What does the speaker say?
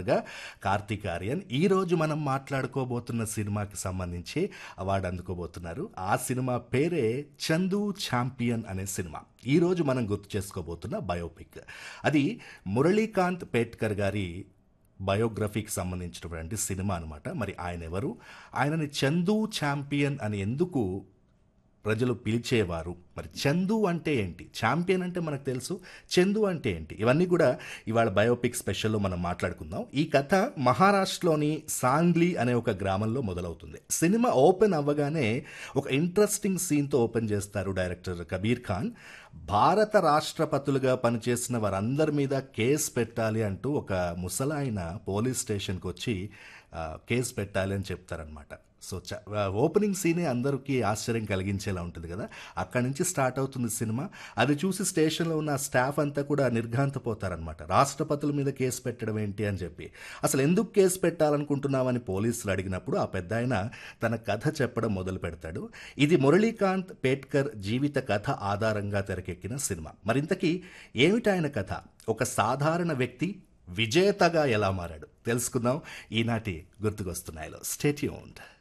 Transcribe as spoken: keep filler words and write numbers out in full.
స్టార్గా కార్తీక్ ఆర్యన్. ఈరోజు మనం మాట్లాడుకోబోతున్న సినిమాకి సంబంధించి అవార్డు అందుకోబోతున్నారు. ఆ సినిమా పేరే చందు ఛాంపియన్ అనే సినిమా. ఈరోజు మనం గుర్తు చేసుకోబోతున్న బయోపిక్ అది మురళీకాంత్ పేట్కర్ గారి బయోగ్రఫీకి సంబంధించినటువంటి సినిమా అనమాట. మరి ఆయన ఎవరు, ఆయనని చందు ఛాంపియన్ అని ఎందుకు ప్రజలు పిలిచేవారు, మరి చందు అంటే ఏంటి, ఛాంపియన్ అంటే మనకు తెలుసు, చందు అంటే ఏంటి, ఇవన్నీ కూడా ఇవాళ బయోపిక్ స్పెషల్లో మనం మాట్లాడుకుందాం. ఈ కథ మహారాష్ట్రలోని సాంగ్లీ అనే ఒక గ్రామంలో మొదలవుతుంది. సినిమా ఓపెన్ అవ్వగానే ఒక ఇంట్రెస్టింగ్ సీన్తో ఓపెన్ చేస్తారు డైరెక్టర్ కబీర్ ఖాన్. భారత రాష్ట్రపతులుగా పనిచేసిన వారందరి మీద కేసు పెట్టాలి అంటూ ఒక ముసలాయన పోలీస్ స్టేషన్కి వచ్చి కేసు పెట్టాలి అని చెప్తారనమాట. సో చ ఓపెనింగ్ సీనే అందరికీ ఆశ్చర్యం కలిగించేలా ఉంటుంది కదా. అక్కడి నుంచి స్టార్ట్ అవుతుంది సినిమా. అది చూసి స్టేషన్లో ఉన్న స్టాఫ్ అంతా కూడా నిర్ఘాంతపోతారనమాట. రాష్ట్రపతుల మీద కేసు పెట్టడం ఏంటి అని చెప్పి, అసలు ఎందుకు కేసు పెట్టాలనుకుంటున్నామని పోలీసులు అడిగినప్పుడు ఆ పెద్ద ఆయన తన కథ చెప్పడం మొదలు పెడతాడు. ఇది మురళీకాంత్ పేట్కర్ జీవిత కథ ఆధారంగా తెరకెక్కిన సినిమా. మరింతకీ ఏమిటి ఆయన కథ, ఒక సాధారణ వ్యక్తి విజేతగా ఎలా మారాడు తెలుసుకుందాం ఈనాటి గుర్తుకొస్తున్నాయిలో. Stay tuned.